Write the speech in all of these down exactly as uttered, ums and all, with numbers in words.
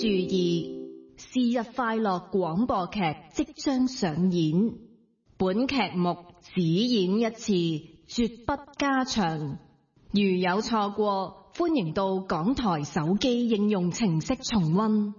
注意，是日快樂廣播劇即將上演，本劇目只演一次，絕不加場。如有錯過，歡迎到港台手機應用程式重溫。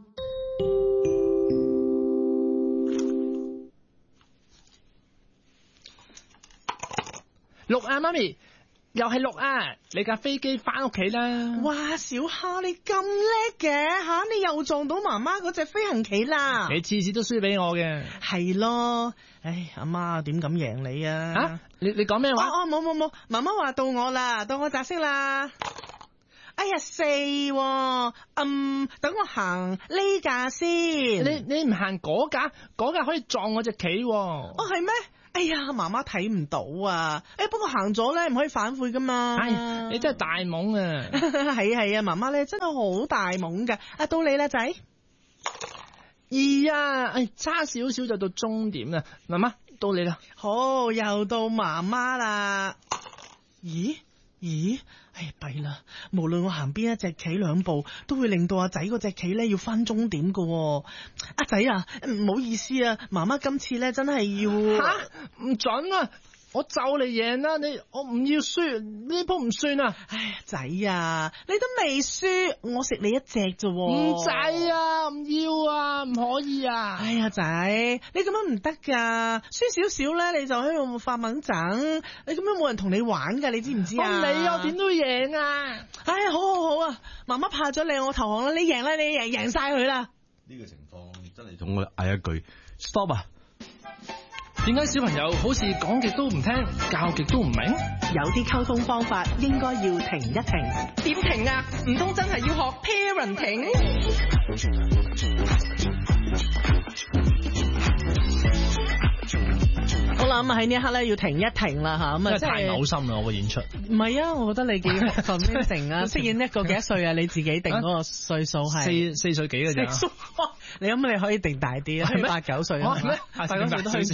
六啊，媽咪，又係六啊！你架飛機翻屋企啦！ 哇，小蝦你咁叻嘅吓，你又撞到媽媽嗰隻飛行棋啦！ 你次次都輸俾我嘅。 係咯，唉，阿媽點敢贏你啊？ 啊，你你講咩話？ 哦哦，冇冇冇，媽媽話到我啦，到我擲色啦。哎呀，四、啊，嗯，等我行呢架先。 你你唔行嗰架，嗰架可以撞我隻棋。 哦，係咩？哎呀，媽媽睇唔到啊！誒、哎，不過行咗咧，唔可以反悔噶嘛。 哎，你真係大懵啊！ 係係啊，媽媽咧真係好大懵噶。啊，到你啦，仔。 二啊，哎，差少少就到終點啦。媽媽，到你啦。 好，又到媽媽啦。咦？咦，哎弊啦！無論我行邊一隻棋兩步，都會令到阿仔嗰隻棋咧要翻終點噶。阿仔啊，唔好意思啊，媽媽今次咧真係要吓唔准啊！我就嚟贏啦，你我唔要輸，呢鋪唔算啊！ 唉，仔啊，你都未輸，我食你一隻啫。 唔制啊，唔要啊，唔可以啊！ 哎呀，仔，你咁樣唔得噶，輸少少咧，你就喺度發猛整，你咁樣冇人同你玩噶，你知唔知啊？ 我你我點都贏啊！ 唉，好好好啊，媽媽怕咗你，我投降啦，你贏啦，你贏贏晒佢啦！ 呢個情況真係同我嗌一句 stop 啊！ 點解小朋友好似講極都唔聽，教極都唔明？ 有啲溝通方法應該要停一停。 點停啊？唔通真係要學 parenting？ 好啦，咁啊喺呢一刻咧要停一停啦吓，咁啊真係太嘔心啦！我個演出唔係啊，我覺得你幾 convincing 啊！飾演一個幾多歲啊？你自己定嗰個歲數係四四歲幾嘅咋？ 你諗你可以定大啲啊？八九歲啊？ 咩？ 八九歲都可以。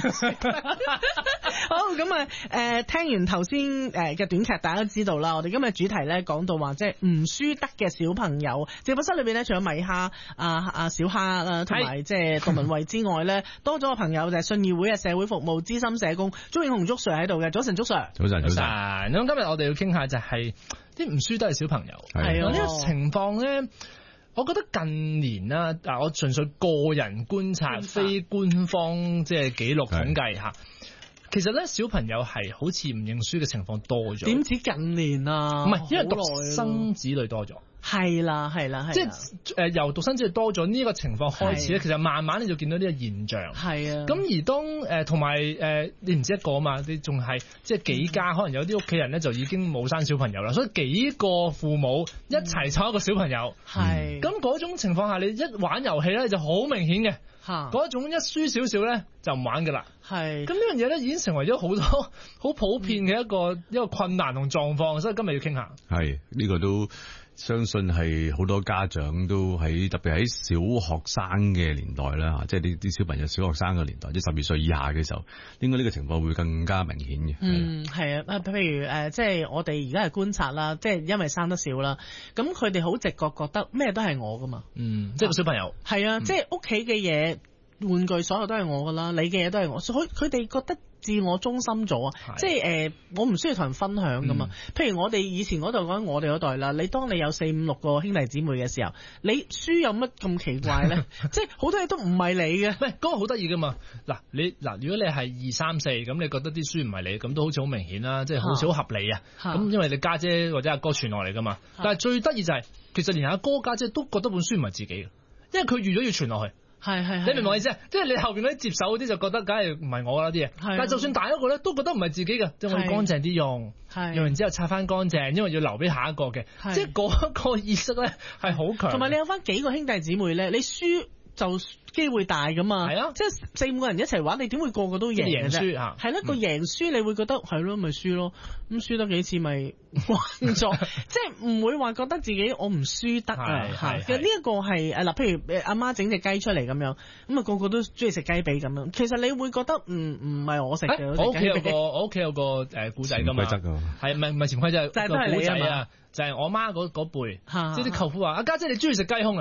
好咁啊！誒，聽完頭先誒嘅短劇，大家都知道啦。我哋今日主題咧講到話，即係唔輸得嘅小朋友。直播室裏邊咧，除咗米蝦、阿阿小蝦啦，同埋即係杜文慧之外咧，多咗個朋友就係信義會嘅社會服務資深社工鍾永雄祝 Sir 喺度嘅。早晨，祝 Sir。 早晨，早晨。 咁今日我哋要傾下就係啲唔輸得嘅小朋友。 係啊， 呢個情況咧。我覺得近年啦，嗱，我純粹個人觀察，觀察非官方即係記錄統計吓，其實咧小朋友係好似唔認輸嘅情況多咗。點止近年啊？ 唔係，因為獨生子女多咗。 係啦，係啦，係。即係誒，由獨生子女多咗呢個情況開始咧，其實慢慢你就見到呢個現象。係啊。咁而當誒同埋誒，你唔止一個啊嘛，你仲係即係幾家，嗯、可能有啲屋企人咧就已經冇生小朋友啦，所以幾個父母一齊湊一個小朋友。係、嗯。咁嗰種情況下，你一玩遊戲咧就好明顯嘅。嚇。嗰種一輸少少咧就唔玩噶啦。係。咁呢樣嘢咧已經成為咗好多好普遍嘅一個、嗯、一個困難同狀況，所以今日要傾下。係呢、這個都。相信係好多家長都喺特別喺小學生嘅年代啦，吓，即係啲啲小朋友小學生嘅年代，即係十二歲以下嘅時候，應該呢個情況會更加明顯嘅。 嗯，係啊，譬如誒，即係我哋而家係觀察啦，即係因為生得少啦，咁佢哋好直覺覺得咩都係我噶嘛。嗯，即係個小朋友。係啊，嗯、即係屋企嘅嘢、玩具，所有都係我噶啦，你嘅嘢都係我，所以佢哋覺得。自我中心咗啊！即係誒、呃，我唔需要同人分享噶嘛、嗯。譬如我哋以前嗰度講我哋嗰代啦，你當你有四五六個兄弟姊妹嘅時候，你輸有乜咁奇怪咧？即係好多嘢都唔係你嘅。唔係嗰個好得意噶嘛？嗱，你嗱，如果你係二三四咁，你覺得啲書唔係你，咁都好似好明顯啦，即係好似好合理啊。咁因為你家姐，姐或者阿哥傳落嚟噶嘛。但係最得意就係、是，其實連阿哥家姐，姐都覺得本書唔係自己嘅，因為佢預咗要傳落去。係係，你明唔明我意思啊？即係你後邊嗰啲接手嗰啲就覺得，梗係唔係我啦啲嘢。但係就算大一個咧，都覺得唔係自己嘅，即係我要乾淨啲用，用完之後擦翻乾淨，因為要留俾下一個嘅。即係嗰個意識咧係好強。同埋你有翻幾個兄弟姊妹咧，你輸就機會大噶嘛。係啊，即係四五個人一齊玩，你點會個個都贏嘅啫？係啦，係個贏輸你會覺得係咯，咪輸咯。咁輸得幾次咪還咗，即係唔會話覺得自己我唔輸得啊。係，其實呢一個係誒嗱，譬如阿媽整隻雞出嚟咁樣，咁啊個個都中意食雞髀咁樣。其實你會覺得唔唔係我食嘅。我屋企有個我屋企有個誒古仔噶嘛，係唔係唔係潛規則，就係個古仔啊，就係我媽嗰嗰輩，即係啲舅父話阿家姐你中意食雞胸啊。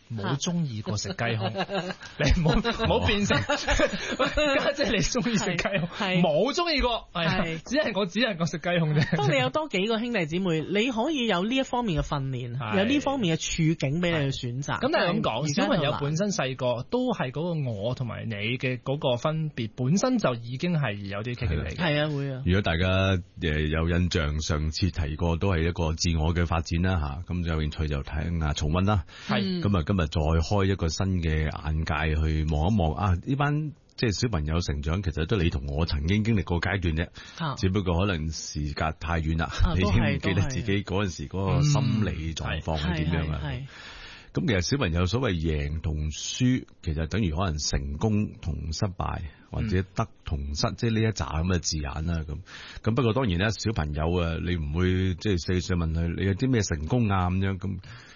冇中意過食雞胸，你唔好唔好變成家姐你中意食雞胸，冇中意過，係只係我只係我食雞胸啫。 當你有多幾個兄弟姊妹，你可以有呢一方面嘅訓練，有呢方面嘅處境俾你去選擇。 咁但係咁講，小朋友本身細個都係嗰個我同埋你嘅嗰個分別，本身就已經係有啲棘棘嚟嘅。 係啊，會啊。 如果大家誒有印象，上次提過都係一個自我嘅發展啦吓，咁有興趣就睇下重溫啦。係咁啊，今日再開一個新嘅眼界去望一望啊！呢班即係小朋友成長，其實都你同我曾經經歷過階段啫，啊、只不過可能時隔太遠啦，啊、你已經唔記得自己嗰陣時嗰個心理狀況係點樣啊？咁其實小朋友所謂贏同輸，其實等於可能成功同失敗，或者得同失，即係呢一紮咁嘅字眼啦。咁咁不過當然咧，小朋友啊，你唔會即係四歲問佢你有啲咩成功啊咁樣咁。